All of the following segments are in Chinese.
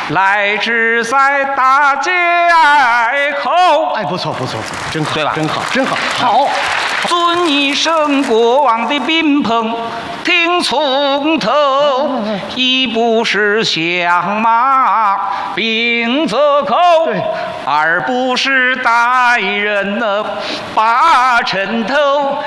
来之在大街口。 哎，不错不错，真好， 对吧？ 真好真好，好。 尊一声国王的宾朋，听从头，一不是响马并则口，二不是带人呢把尘头。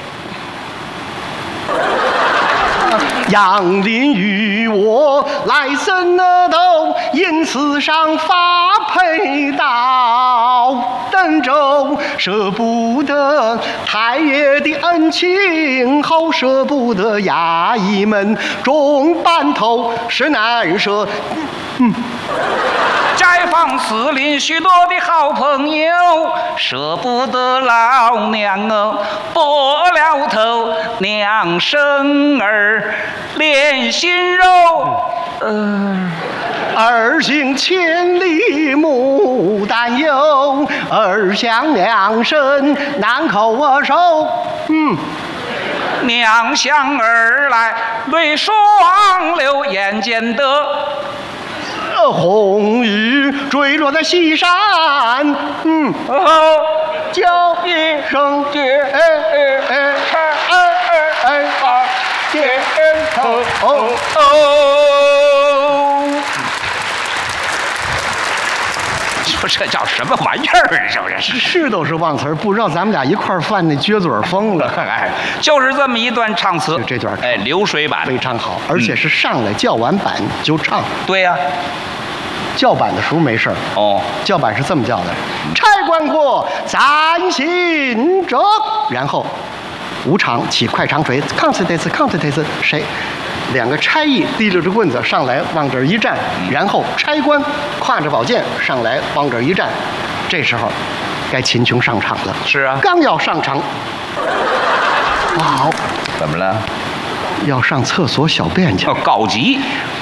杨林与我来生了都，因此上发配到登州，舍不得太爷的恩情，好舍不得衙役们众班头，是难舍。 斋房四邻许多的好朋友，舍不得老娘哦，剥了头，娘生儿连心肉。 儿行千里母担忧，儿想娘身难叩我手。 娘向儿来，泪双流，眼见得红雨坠落在西山，叫一声爹，爹头。 说这叫什么玩意儿？是不是？ 是都是忘词儿，不知道咱们俩一块儿犯那撅嘴疯了。 哎，就是这么一段唱词， 这段哎，流水版非常好，而且是上来叫完板就唱。 对呀， 叫板的时候没事儿哦， 叫板是这么叫的：差官过，暂行者。然后武场起快长锤，抗哧嘚呲，抗哧嘚呲，谁？两个差役提溜着棍子上来往这儿一站，然后差官挎着宝剑上来往这儿一站，这时候该秦琼上场了。 是啊， 刚要上场，好， 怎么了？ 要上厕所小便去。 告急，